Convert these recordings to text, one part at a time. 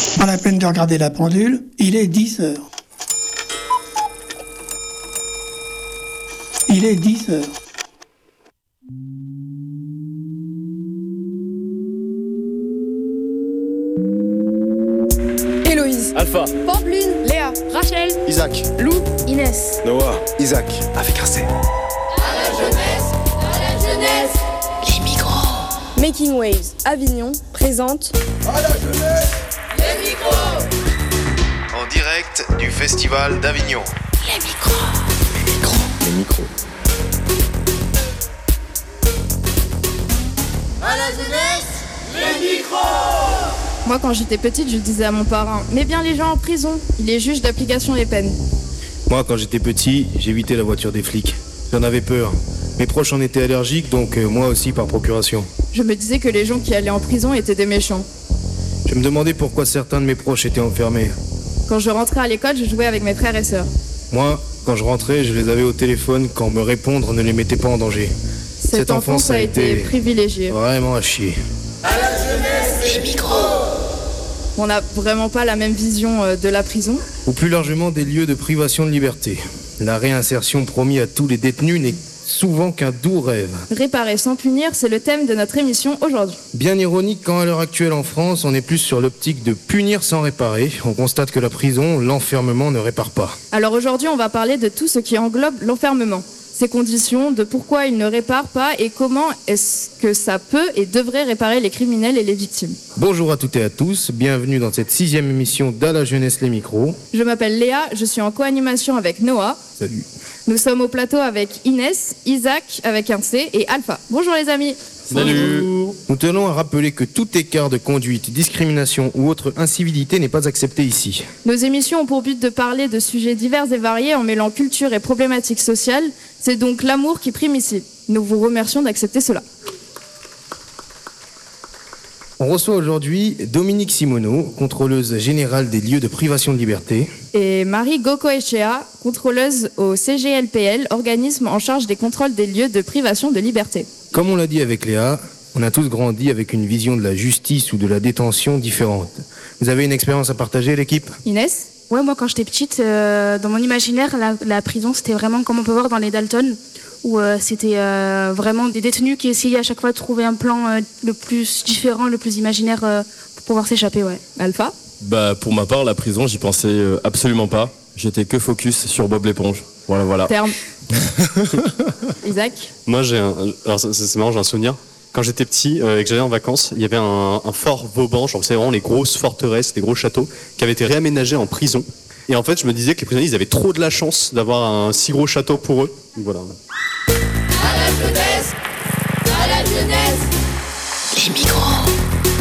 Pas la peine de regarder la pendule, il est 10 heures. Il est 10 heures. Héloïse, Alpha, Pampelune, Léa, Rachel, Isaac, Lou, Inès. Noah, Isaac, avec un C. Les micros. Making Waves Avignon présente À la jeunesse. En direct du Festival d'Avignon. Les micros. À la jeunesse, les micros. Moi, quand j'étais petite, je disais à mon parrain: mets bien les gens en prison, il est juge d'application des peines. Moi, quand j'étais petit, j'évitais la voiture des flics. J'en avais peur. Mes proches en étaient allergiques, donc moi aussi par procuration. Je me disais que les gens qui allaient en prison étaient des méchants. Je me demandais pourquoi certains de mes proches étaient enfermés. Quand je rentrais à l'école, je jouais avec mes frères et sœurs. Moi, quand je rentrais, je les avais au téléphone quand me répondre ne les mettait pas en danger. Cette enfance a été privilégiée. Vraiment à chier. On n'a vraiment pas la même vision de la prison. Ou plus largement des lieux de privation de liberté. La réinsertion promise à tous les détenus n'est souvent qu'un doux rêve. Réparer sans punir, c'est le thème de notre émission aujourd'hui. Bien ironique quand à l'heure actuelle en France, on est plus sur l'optique de punir sans réparer. On constate que la prison, l'enfermement ne répare pas. Alors aujourd'hui, on va parler de tout ce qui englobe l'enfermement. Ses conditions, de pourquoi il ne répare pas et comment est-ce que ça peut et devrait réparer les criminels et les victimes. Bonjour à toutes et à tous, bienvenue dans cette 6e émission d'À la jeunesse les micros. Je m'appelle Léa, je suis en co-animation avec Noah. Salut. Nous sommes au plateau avec Inès, Isaac avec un C et Alpha. Bonjour les amis. salut. Nous tenons à rappeler que tout écart de conduite, discrimination ou autre incivilité n'est pas accepté ici. Nos émissions ont pour but de parler de sujets divers et variés en mêlant culture et problématiques sociales. C'est donc l'amour qui prime ici. Nous vous remercions d'accepter cela. On reçoit aujourd'hui Dominique Simoneau, contrôleuse générale des lieux de privation de liberté. Et Marie Gocoechea, contrôleuse au CGLPL, organisme en charge des contrôles des lieux de privation de liberté. Comme on l'a dit avec Léa, on a tous grandi avec une vision de la justice ou de la détention différente. Vous avez une expérience à partager, l'équipe ? Inès ? Ouais, moi quand j'étais petite, dans mon imaginaire, la prison c'était vraiment comme on peut voir dans les Dalton, où c'était vraiment des détenus qui essayaient à chaque fois de trouver un plan le plus différent, le plus imaginaire pour pouvoir s'échapper, ouais. Alpha ? Bah pour ma part, la prison, j'y pensais absolument pas. J'étais que focus sur Bob l'éponge. Voilà. Terme. Isaac ? Moi, alors c'est marrant, j'ai un souvenir. Quand j'étais petit et que j'allais en vacances, il y avait un fort Vauban, genre c'est vraiment les grosses forteresses, les gros châteaux, qui avaient été réaménagés en prison. Et en fait, je me disais que les prisonniers, ils avaient trop de la chance d'avoir un si gros château pour eux. Donc, voilà. À la jeunesse, Les micros.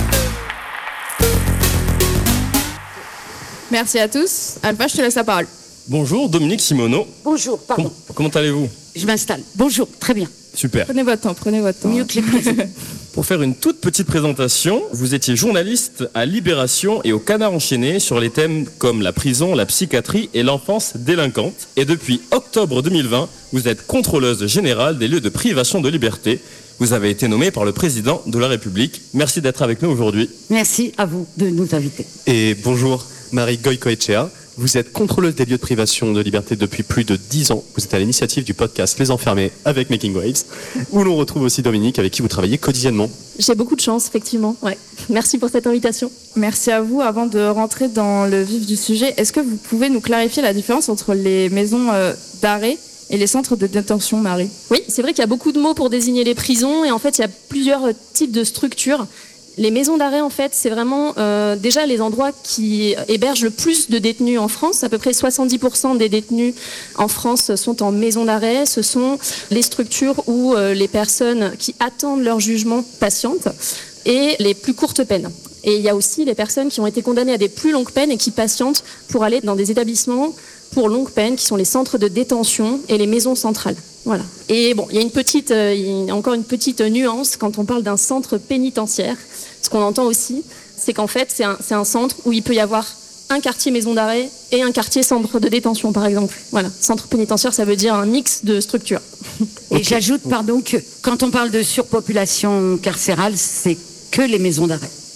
Merci à tous. Alpha, je te laisse la parole. Bonjour, Dominique Simoneau. Bonjour, pardon, Comment allez-vous ? je m'installe. Bonjour, très bien. Super. Prenez votre temps. Mieux que les prisons. Pour faire une toute petite présentation, vous étiez journaliste à Libération et au Canard enchaîné sur les thèmes comme la prison, la psychiatrie et l'enfance délinquante. Et depuis octobre 2020, vous êtes contrôleuse générale des lieux de privation de liberté. Vous avez été nommée par le président de la République. Merci d'être avec nous aujourd'hui. Merci à vous de nous inviter. Et bonjour, Marie Gocoechea. Vous êtes contrôleuse des lieux de privation de liberté depuis plus de 10 ans. Vous êtes à l'initiative du podcast Les Enfermés avec Making Waves, où l'on retrouve aussi Dominique, avec qui vous travaillez quotidiennement. J'ai beaucoup de chance, effectivement. Ouais. Merci pour cette invitation. Merci à vous. Avant de rentrer dans le vif du sujet, est-ce que vous pouvez nous clarifier la différence entre les maisons d'arrêt et les centres de détention, Marie ? Oui, c'est vrai qu'il y a beaucoup de mots pour désigner les prisons et en fait, il y a plusieurs types de structures. Les maisons d'arrêt, en fait, c'est vraiment déjà les endroits qui hébergent le plus de détenus en France. À peu près 70% des détenus en France sont en maison d'arrêt. Ce sont les structures où les personnes qui attendent leur jugement patientent et les plus courtes peines. Et il y a aussi les personnes qui ont été condamnées à des plus longues peines et qui patientent pour aller dans des établissements pour longue peine, qui sont les centres de détention et les maisons centrales. Voilà. Et bon, il y a encore une petite nuance quand on parle d'un centre pénitentiaire. Ce qu'on entend aussi, c'est qu'en fait, c'est un centre où il peut y avoir un quartier maison d'arrêt et un quartier centre de détention, par exemple. Voilà. Centre pénitentiaire, ça veut dire un mix de structures. Et j'ajoute, pardon, que quand on parle de surpopulation carcérale, c'est que les maisons d'arrêt.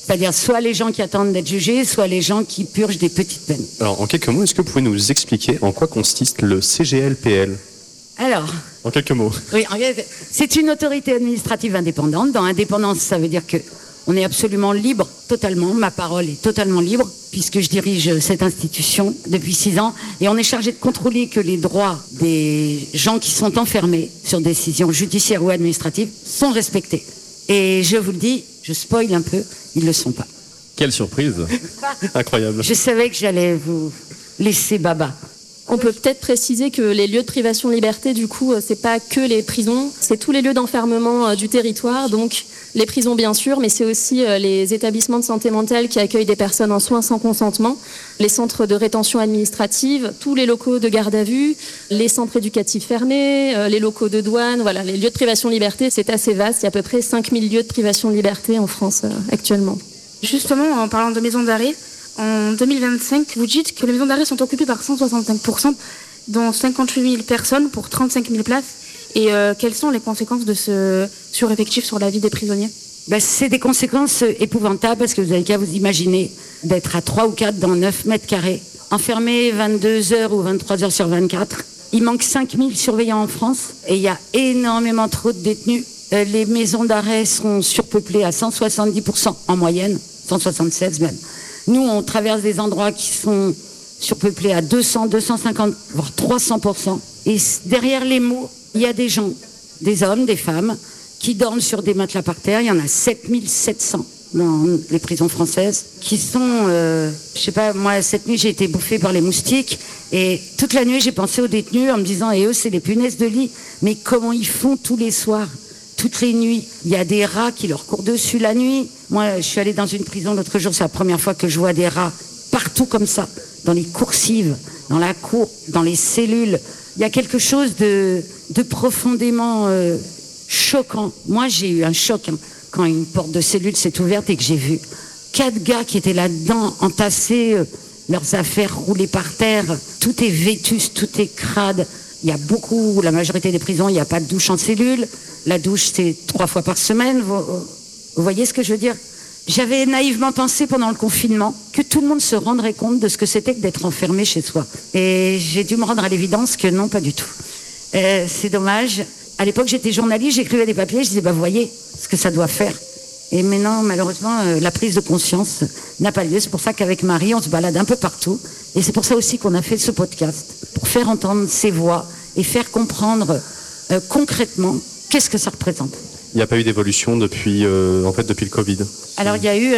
C'est-à-dire soit les gens qui attendent d'être jugés, soit les gens qui purgent des petites peines. Alors, en quelques mots, est-ce que vous pouvez nous expliquer en quoi consiste le CGLPL? Alors, En quelques mots. oui, c'est une autorité administrative indépendante. Dans indépendance, ça veut dire que on est absolument libre, totalement. Ma parole est totalement libre, puisque je dirige cette institution depuis 6 ans. Et on est chargé de contrôler que les droits des gens qui sont enfermés sur décision judiciaire ou administrative sont respectés. Et je vous le dis, je spoil un peu, ils ne le sont pas. Quelle surprise. Incroyable. Je savais que j'allais vous laisser baba. On peut peut-être préciser que les lieux de privation de liberté, du coup, c'est pas que les prisons, c'est tous les lieux d'enfermement du territoire, donc les prisons bien sûr, mais c'est aussi les établissements de santé mentale qui accueillent des personnes en soins sans consentement, les centres de rétention administrative, tous les locaux de garde à vue, les centres éducatifs fermés, les locaux de douane, voilà, les lieux de privation de liberté, c'est assez vaste, il y a à peu près 5000 lieux de privation de liberté en France actuellement. Justement, en parlant de maisons d'arrêt, en 2025, vous dites que les maisons d'arrêt sont occupées par 165%, dont 58 000 personnes pour 35 000 places. Et quelles sont les conséquences de ce sureffectif sur la vie des prisonniers? C'est des conséquences épouvantables, parce que vous avez qu'à vous imaginer d'être à 3 ou 4 dans 9 mètres carrés, enfermés 22 heures ou 23 heures sur 24. Il manque 5 000 surveillants en France et il y a énormément trop de détenus. Les maisons d'arrêt sont surpeuplées à 170% en moyenne, 176 même. Nous, on traverse des endroits qui sont surpeuplés à 200, 250, voire 300%. Et derrière les mots, il y a des gens, des hommes, des femmes, qui dorment sur des matelas par terre. Il y en a 7700 dans les prisons françaises, qui sont, je sais pas, moi, cette nuit, j'ai été bouffée par les moustiques. Et toute la nuit, j'ai pensé aux détenus en me disant, et eux, c'est les punaises de lit. Mais comment ils font tous les soirs, toutes les nuits? Il y a des rats qui leur courent dessus la nuit. Moi, je suis allée dans une prison l'autre jour, c'est la première fois que je vois des rats partout comme ça, dans les coursives, dans la cour, dans les cellules. Il y a quelque chose de profondément choquant. Moi, j'ai eu un choc quand une porte de cellule s'est ouverte et que j'ai vu 4 gars qui étaient là-dedans, entassés, leurs affaires roulées par terre. Tout est vétuste, tout est crade. Il y a beaucoup, la majorité des prisons, il n'y a pas de douche en cellule. La douche, c'est 3 fois par semaine. Vous voyez ce que je veux dire? J'avais naïvement pensé pendant le confinement que tout le monde se rendrait compte de ce que c'était que d'être enfermé chez soi. Et j'ai dû me rendre à l'évidence que non, pas du tout. C'est dommage. À l'époque, j'étais journaliste, j'écrivais des papiers, je disais, vous voyez ce que ça doit faire. Et maintenant, malheureusement, la prise de conscience n'a pas lieu. C'est pour ça qu'avec Marie, on se balade un peu partout. Et c'est pour ça aussi qu'on a fait ce podcast, pour faire entendre ces voix et faire comprendre concrètement qu'est-ce que ça représente. Il n'y a pas eu d'évolution depuis le Covid. Alors il y a eu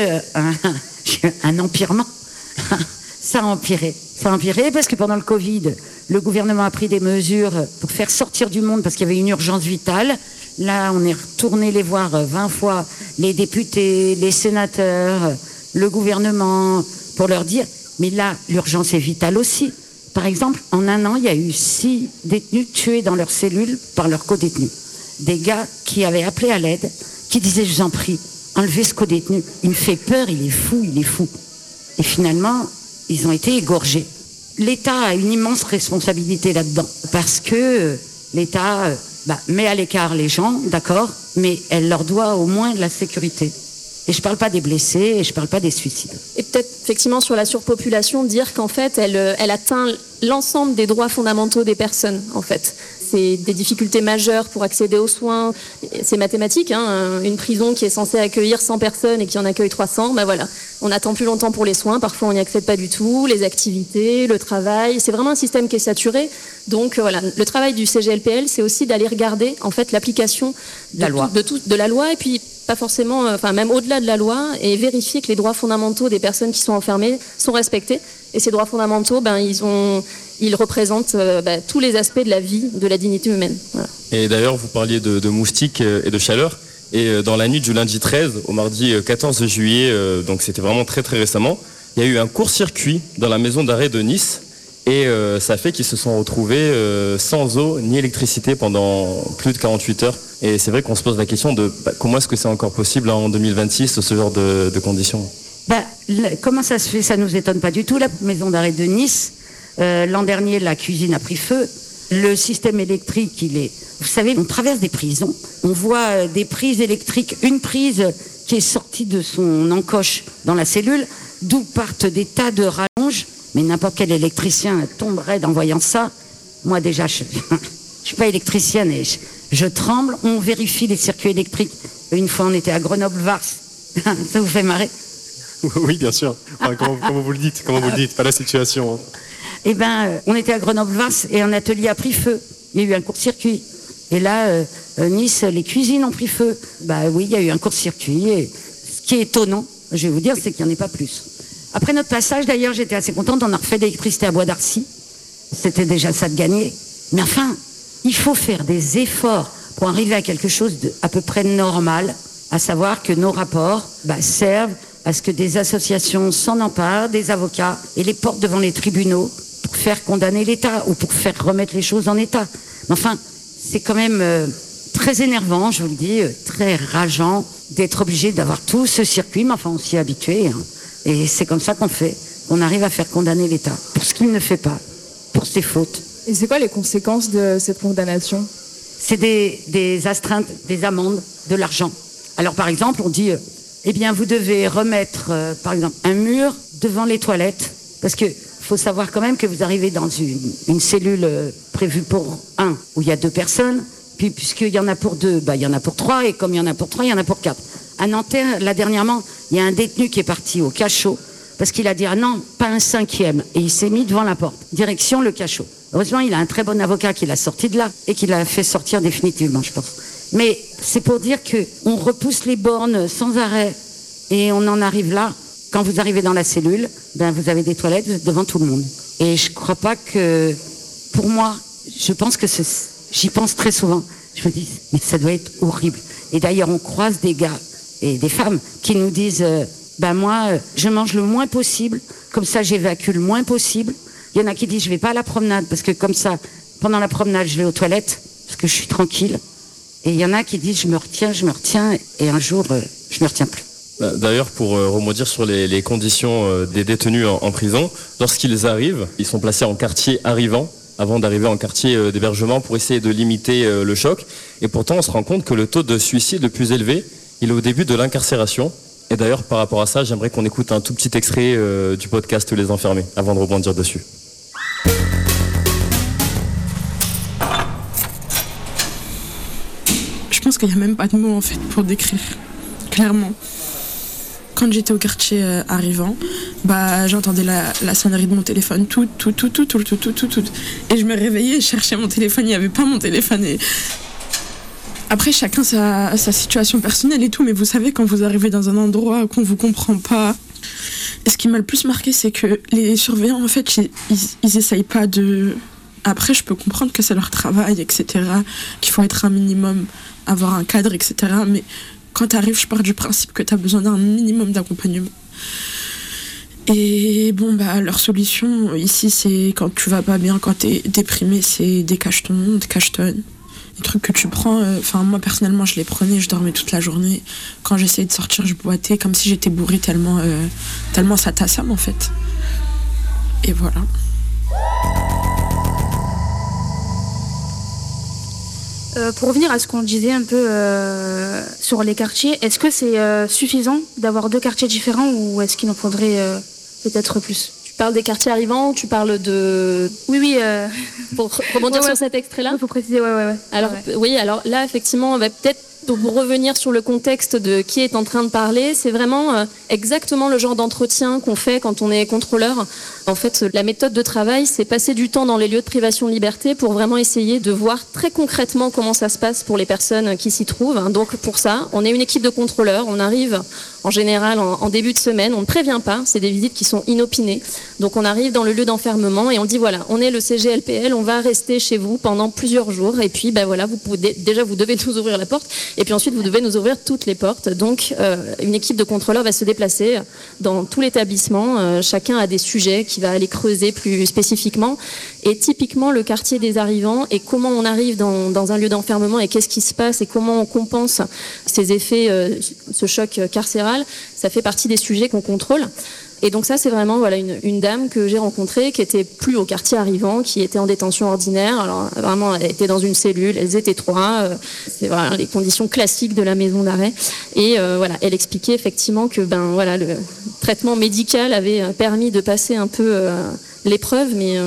un empirement. Ça a empiré. Ça a empiré parce que pendant le Covid, le gouvernement a pris des mesures pour faire sortir du monde parce qu'il y avait une urgence vitale. Là, on est retourné les voir 20 fois, les députés, les sénateurs, le gouvernement, pour leur dire, mais là, l'urgence est vitale aussi. Par exemple, en 1 an, il y a eu 6 détenus tués dans leur cellule par leurs co-détenus. Des gars qui avaient appelé à l'aide, qui disaient, je vous en prie, enlevez ce co-détenu. Il me fait peur, il est fou. Et finalement, ils ont été égorgés. L'État a une immense responsabilité là-dedans, parce que l'État met à l'écart les gens, d'accord, mais elle leur doit au moins de la sécurité. Et je ne parle pas des blessés, et je ne parle pas des suicides. Et peut-être effectivement sur la surpopulation, dire qu'en fait, elle atteint l'ensemble des droits fondamentaux des personnes, en fait. C'est des difficultés majeures pour accéder aux soins. C'est mathématique, hein, une prison qui est censée accueillir 100 personnes et qui en accueille 300, voilà. On attend plus longtemps pour les soins, parfois on n'y accède pas du tout, les activités, le travail. C'est vraiment un système qui est saturé. Donc voilà, le travail du CGLPL, c'est aussi d'aller regarder en fait l'application de la loi et puis pas forcément, même au-delà de la loi, et vérifier que les droits fondamentaux des personnes qui sont enfermées sont respectés. Et ces droits fondamentaux, ils représentent tous les aspects de la vie, de la dignité humaine. Voilà. Et d'ailleurs, vous parliez de moustiques et de chaleur. Et dans la nuit du lundi 13 au mardi 14 juillet, donc c'était vraiment très très récemment, il y a eu un court-circuit dans la maison d'arrêt de Nice. Et ça fait qu'ils se sont retrouvés sans eau ni électricité pendant plus de 48 heures. Et c'est vrai qu'on se pose la question de comment est-ce que c'est encore possible en 2026, ce genre de conditions? Comment ça se fait? Ça ne nous étonne pas du tout. La maison d'arrêt de Nice, l'an dernier, la cuisine a pris feu. Le système électrique, vous savez, on traverse des prisons. On voit des prises électriques, une prise qui est sorti de son encoche dans la cellule, d'où partent des tas de rallonges. Mais n'importe quel électricien tomberait en voyant ça. Moi déjà, je suis pas électricienne et je tremble. On vérifie les circuits électriques. Une fois, on était à Grenoble-Vars. Ça vous fait marrer? Oui, bien sûr. Enfin, comment vous le dites? Pas la situation. Eh ben, on était à Grenoble-Vars et un atelier a pris feu. Il y a eu un court-circuit. Et là, Nice, les cuisines ont pris feu. Bah oui, il y a eu un court-circuit. Et ce qui est étonnant, je vais vous dire, c'est qu'il n'y en ait pas plus. Après notre passage, d'ailleurs, j'étais assez contente. On a refait l'électricité à Bois d'Arcy. C'était déjà ça de gagner. Mais enfin, il faut faire des efforts pour arriver à quelque chose de à peu près normal, à savoir que nos rapports servent à ce que des associations s'en emparent, des avocats, et les portent devant les tribunaux pour faire condamner l'État ou pour faire remettre les choses en état. Mais enfin, c'est quand même très énervant, je vous le dis, très rageant d'être obligé d'avoir tout ce circuit, mais enfin, on s'y est habitué. Hein. Et c'est comme ça qu'on fait. On arrive à faire condamner l'État pour ce qu'il ne fait pas, pour ses fautes. Et c'est quoi les conséquences de cette condamnation? C'est des astreintes, des amendes, de l'argent. Alors par exemple, on dit, eh bien vous devez remettre, par exemple, un mur devant les toilettes, parce que faut savoir quand même que vous arrivez dans une cellule prévue pour 1, où il y a 2 personnes, puis puisqu'il y en a pour 2, il y en a pour 3, et comme il y en a pour 3, il y en a pour 4. À Nanterre, là dernièrement, il y a un détenu qui est parti au cachot, parce qu'il a dit, ah non, pas un 5e, et il s'est mis devant la porte, direction le cachot. Heureusement, il a un très bon avocat qui l'a sorti de là, et qui l'a fait sortir définitivement, je pense. Mais c'est pour dire qu'on repousse les bornes sans arrêt, et on en arrive là. Quand vous arrivez dans la cellule, vous avez des toilettes devant tout le monde. Et je crois pas que, pour moi, je pense que j'y pense très souvent. Je me dis, mais ça doit être horrible. Et d'ailleurs, on croise des gars et des femmes qui nous disent, moi, je mange le moins possible, comme ça j'évacue le moins possible. Il y en a qui disent, je vais pas à la promenade, parce que comme ça, pendant la promenade, je vais aux toilettes, parce que je suis tranquille. Et il y en a qui disent, je me retiens, et un jour, je me retiens plus. D'ailleurs, pour rebondir sur les conditions des détenus en prison, lorsqu'ils arrivent, ils sont placés en quartier arrivant, avant d'arriver en quartier d'hébergement pour essayer de limiter le choc. Et pourtant, on se rend compte que le taux de suicide le plus élevé, il est au début de l'incarcération. Et d'ailleurs, par rapport à ça, j'aimerais qu'on écoute un tout petit extrait du podcast Les Enfermés, avant de rebondir dessus. Je pense qu'il n'y a même pas de mots en fait pour décrire, clairement. Quand j'étais au quartier arrivant, j'entendais la sonnerie de mon téléphone, tout. Et je me réveillais, je cherchais mon téléphone, il n'y avait pas mon téléphone. Et... Après, chacun sa situation personnelle et tout, mais vous savez, quand vous arrivez dans un endroit qu'on ne vous comprend pas... Et ce qui m'a le plus marqué, c'est que les surveillants, en fait, ils essayent pas de... Après, je peux comprendre que c'est leur travail, etc., qu'il faut être un minimum, avoir un cadre, etc., mais... Quand tu arrives, je pars du principe que tu as besoin d'un minimum d'accompagnement. Et leur solution ici, c'est quand tu vas pas bien, quand tu es déprimé, c'est des cachetons, des cachetonnes. Des trucs que tu prends, moi personnellement, je les prenais, je dormais toute la journée. Quand j'essayais de sortir, je boitais comme si j'étais bourrée tellement ça t'assomme en fait. Et voilà. Pour revenir à ce qu'on disait un peu sur les quartiers, est-ce que c'est suffisant d'avoir 2 quartiers différents ou est-ce qu'il en faudrait peut-être plus? Tu parles des quartiers arrivants, tu parles de... Oui. Pour rebondir sur cet extrait-là? Il faut préciser, ouais. Alors, oui, alors là, effectivement, on va peut-être pour revenir sur le contexte de qui est en train de parler, c'est vraiment exactement le genre d'entretien qu'on fait quand on est contrôleur. En fait, la méthode de travail, c'est passer du temps dans les lieux de privation de liberté pour vraiment essayer de voir très concrètement comment ça se passe pour les personnes qui s'y trouvent. Donc pour ça, on est une équipe de contrôleurs, on arrive en général en début de semaine, on ne prévient pas, c'est des visites qui sont inopinées. Donc on arrive dans le lieu d'enfermement et on dit voilà, on est le CGLPL, on va rester chez vous pendant plusieurs jours et puis vous devez nous ouvrir la porte et puis ensuite vous devez nous ouvrir toutes les portes. Donc une équipe de contrôleurs va se déplacer dans tout l'établissement, chacun a des sujets qui va aller creuser plus spécifiquement. Et typiquement, le quartier des arrivants et comment on arrive dans un lieu d'enfermement et qu'est-ce qui se passe et comment on compense ces effets, ce choc carcéral. général, ça fait partie des sujets qu'on contrôle. Et donc ça, c'est vraiment une dame que j'ai rencontrée qui était plus au quartier arrivant, qui était en détention ordinaire. Alors vraiment, elle était dans une cellule, elles étaient 3. C'est vraiment les conditions classiques de la maison d'arrêt. Et elle expliquait effectivement que le traitement médical avait permis de passer un peu l'épreuve, mais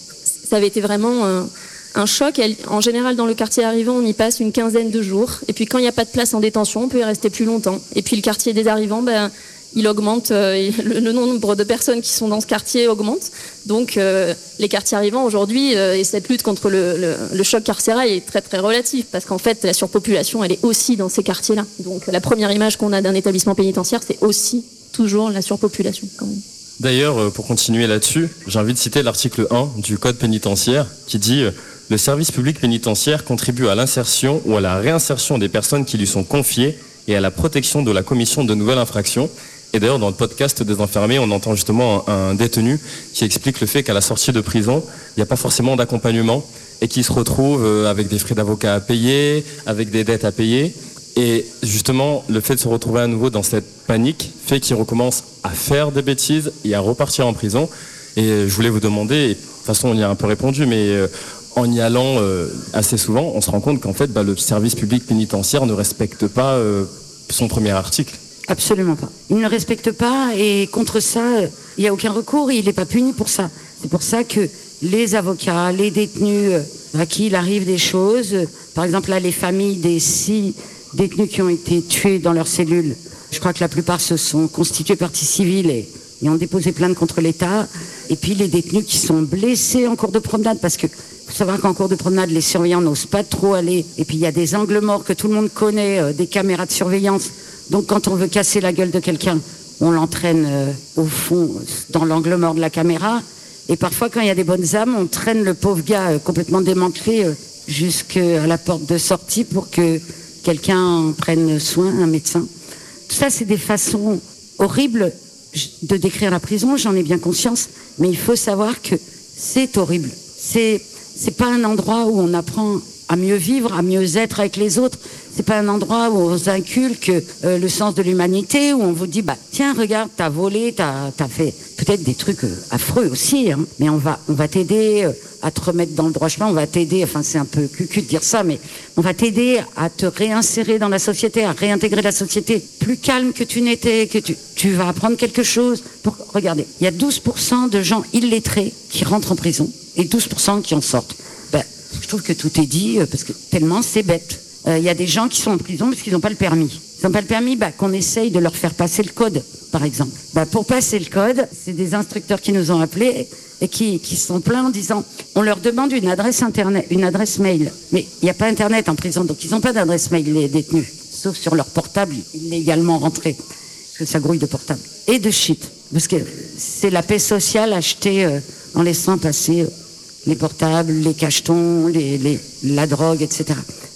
ça avait été vraiment un choc. En général, dans le quartier arrivant, on y passe une quinzaine de jours. Et puis quand il n'y a pas de place en détention, on peut y rester plus longtemps. Et puis le quartier des arrivants, il augmente, le nombre de personnes qui sont dans ce quartier augmente. Donc les quartiers arrivants aujourd'hui, et cette lutte contre le choc carcéral est très très relative, parce qu'en fait la surpopulation elle est aussi dans ces quartiers-là. Donc la première image qu'on a d'un établissement pénitentiaire, c'est aussi toujours la surpopulation quand même. D'ailleurs, pour continuer là-dessus, j'ai envie de citer l'article 1 du Code pénitentiaire qui dit « Le service public pénitentiaire contribue à l'insertion ou à la réinsertion des personnes qui lui sont confiées et à la protection de la commission de nouvelles infractions ». Et d'ailleurs, dans le podcast des enfermés, on entend justement un détenu qui explique le fait qu'à la sortie de prison, il n'y a pas forcément d'accompagnement et qu'il se retrouve avec des frais d'avocat à payer, avec des dettes à payer. Et justement, le fait de se retrouver à nouveau dans cette panique fait qu'il recommence à faire des bêtises et à repartir en prison. Et je voulais vous demander, et de toute façon on y a un peu répondu, mais en y allant assez souvent, on se rend compte qu'en fait, le service public pénitentiaire ne respecte pas son premier article. Absolument pas. Il ne le respecte pas et contre ça, il n'y a aucun recours et il n'est pas puni pour ça. C'est pour ça que les avocats, les détenus à qui il arrive des choses, par exemple là les familles des 6 détenus qui ont été tués dans leur cellule, je crois que la plupart se sont constitués partie civile et ont déposé plainte contre l'État. Et puis les détenus qui sont blessés en cours de promenade, parce que faut savoir qu'en cours de promenade, les surveillants n'osent pas trop aller. Et puis il y a des angles morts que tout le monde connaît, des caméras de surveillance. Donc quand on veut casser la gueule de quelqu'un, on l'entraîne au fond dans l'angle mort de la caméra. Et parfois, quand il y a des bonnes âmes, on traîne le pauvre gars complètement démantelé jusqu'à la porte de sortie pour que quelqu'un prenne soin, un médecin. Tout ça, c'est des façons horribles de décrire la prison, j'en ai bien conscience, mais il faut savoir que c'est horrible. C'est pas un endroit où on apprend à mieux vivre, à mieux être avec les autres. C'est pas un endroit où on vous inculque le sens de l'humanité, où on vous dit tiens, regarde, t'as volé, t'as fait peut-être des trucs affreux aussi, hein, mais on va t'aider à te remettre dans le droit chemin, on va t'aider, enfin c'est un peu cucu de dire ça, mais on va t'aider à te réinsérer dans la société, à réintégrer la société. Plus calme que tu n'étais, que tu vas apprendre quelque chose. Regardez, il y a 12% de gens illettrés qui rentrent en prison et 12% qui en sortent. Je trouve que tout est dit, parce que tellement c'est bête. Il y a des gens qui sont en prison parce qu'ils n'ont pas le permis. Ils n'ont pas le permis, qu'on essaye de leur faire passer le code, par exemple. Pour passer le code, c'est des instructeurs qui nous ont appelés et qui sont pleins en disant, on leur demande une adresse internet, une adresse mail. Mais il n'y a pas internet en prison, donc ils n'ont pas d'adresse mail, les détenus. Sauf sur leur portable, illégalement rentrés. Parce que ça grouille de portable. Et de shit. Parce que c'est la paix sociale achetée en laissant passer les portables, les cachetons, la drogue, etc.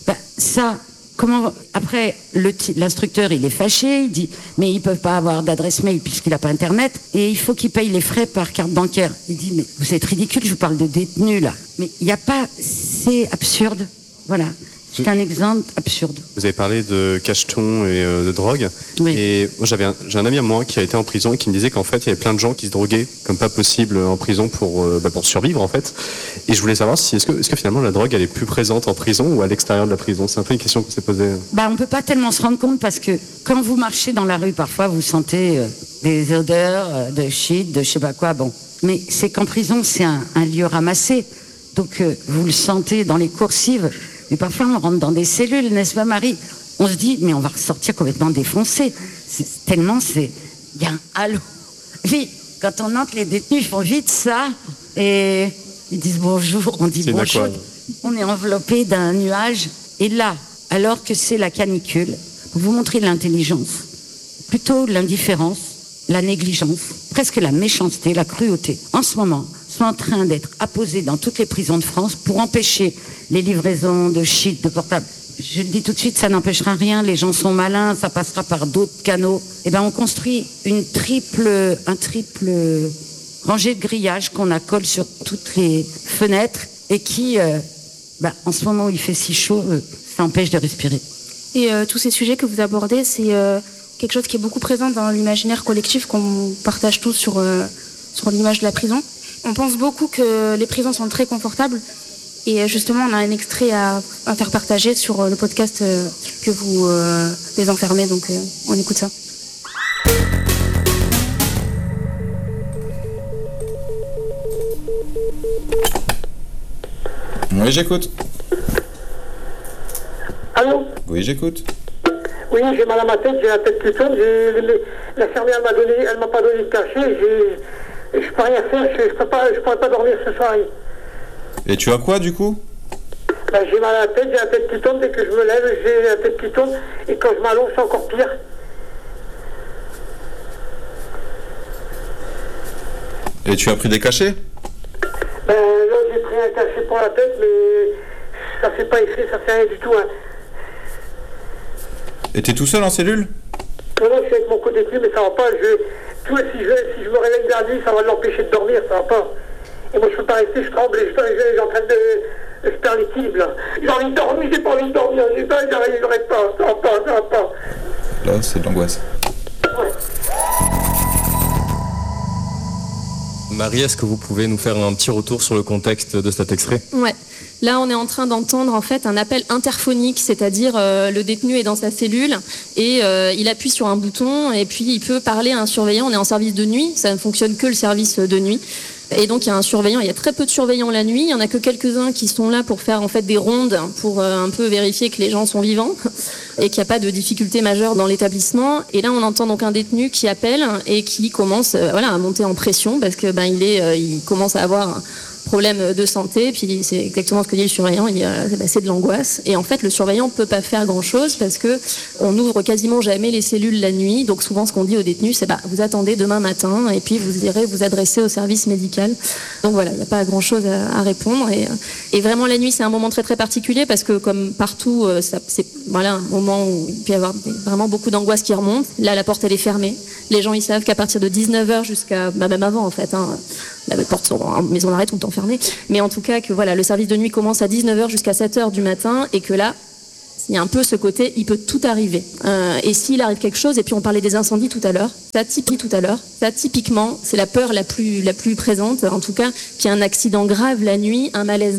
Ça, comment après l'instructeur il est fâché, il dit mais ils peuvent pas avoir d'adresse mail puisqu'il n'a pas internet et il faut qu'il paye les frais par carte bancaire. Il dit mais vous êtes ridicule, je vous parle de détenus là. Mais il n'y a pas, c'est absurde. Voilà. C'est un exemple absurde. Vous avez parlé de cachetons et de drogue. Oui. Et moi, j'ai un ami à moi qui a été en prison et qui me disait qu'en fait, il y avait plein de gens qui se droguaient comme pas possible en prison pour survivre, en fait. Et je voulais savoir est-ce que finalement la drogue, elle est plus présente en prison ou à l'extérieur de la prison? C'est un peu une question qu'on s'est posée. On peut pas tellement se rendre compte parce que quand vous marchez dans la rue, parfois, vous sentez des odeurs de shit, de je sais pas quoi. Bon. Mais c'est qu'en prison, c'est un lieu ramassé. Donc, vous le sentez dans les coursives. Mais parfois, on rentre dans des cellules, n'est-ce pas, Marie? On se dit, mais on va ressortir complètement défoncé. Tellement, il y a un halo. Puis, quand on entre, les détenus, ils font vite ça. Et ils disent bonjour, on dit bonjour. On est enveloppé d'un nuage. Et là, alors que c'est la canicule, pour vous montrer l'intelligence, plutôt l'indifférence, la négligence, presque la méchanceté, la cruauté, en ce moment, sont en train d'être apposés dans toutes les prisons de France pour empêcher les livraisons de shit, de portables. Je le dis tout de suite, ça n'empêchera rien, les gens sont malins, ça passera par d'autres canaux. On construit un triple rangée de grillages qu'on accole sur toutes les fenêtres et qui, en ce moment où il fait si chaud, ça empêche de respirer. Et tous ces sujets que vous abordez, c'est quelque chose qui est beaucoup présent dans l'imaginaire collectif qu'on partage tous sur l'image de la prison. On pense beaucoup que les prisons sont très confortables et justement on a un extrait à faire partager sur le podcast que vous les enfermez, donc on écoute ça. Oui, j'écoute. Allô? Oui, j'écoute. Oui, j'ai mal à ma tête, j'ai la tête qui tourne, l'infirmière elle m'a pas donné de cachet, je peux rien faire, je pourrais pas dormir ce soir. Et tu as quoi du coup? Ben, j'ai mal à la tête, j'ai la tête qui tourne, dès que je me lève, j'ai la tête qui tourne, et quand je m'allonge, c'est encore pire. Et tu as pris des cachets? Ben là, j'ai pris un cachet pour la tête, mais ça fait pas effet, ça fait rien du tout. Hein. Et t'es tout seul en cellule? Non, je suis avec mon co-détenu, mais ça va pas. Si je me réveille la nuit, ça va l'empêcher de dormir, ça va pas. Et moi, je peux pas rester, je tremble, je suis en train de perdre l'équilibre, là. J'ai envie de dormir, j'ai pas envie de dormir, j'arrête pas, ça va pas. Là, c'est de l'angoisse. Ouais. Marie, est-ce que vous pouvez nous faire un petit retour sur le contexte de cet extrait? Ouais. Là, on est en train d'entendre en fait un appel interphonique, c'est-à-dire le détenu est dans sa cellule et il appuie sur un bouton et puis il peut parler à un surveillant. On est en service de nuit, ça ne fonctionne que le service de nuit. Et donc il y a un surveillant, il y a très peu de surveillants la nuit, il y en a que quelques-uns qui sont là pour faire en fait des rondes pour un peu vérifier que les gens sont vivants et qu'il n'y a pas de difficultés majeures dans l'établissement. Et là on entend donc un détenu qui appelle et qui commence à monter en pression parce que il commence à avoir un problème de santé, puis c'est exactement ce que dit le surveillant, c'est de l'angoisse. Et en fait, le surveillant peut pas faire grand-chose parce que on n'ouvre quasiment jamais les cellules la nuit. Donc souvent, ce qu'on dit aux détenus, c'est vous attendez demain matin et puis vous irez vous adresser au service médical. Donc voilà, il n'y a pas grand-chose à répondre. Et vraiment, la nuit, c'est un moment très très particulier parce que comme partout, c'est un moment où il peut y avoir vraiment beaucoup d'angoisse qui remonte. Là, la porte, elle est fermée. Les gens, ils savent qu'à partir de 19h jusqu'à même avant, en fait, la porte en maison d'arrêt tout le temps fermée, mais en tout cas que le service de nuit commence à 19h jusqu'à 7h du matin et que là il y a un peu ce côté il peut tout arriver et s'il arrive quelque chose, et puis on parlait des incendies tout à l'heure, ça typiquement c'est la peur la plus présente, en tout cas qu'il y ait un accident grave la nuit, un malaise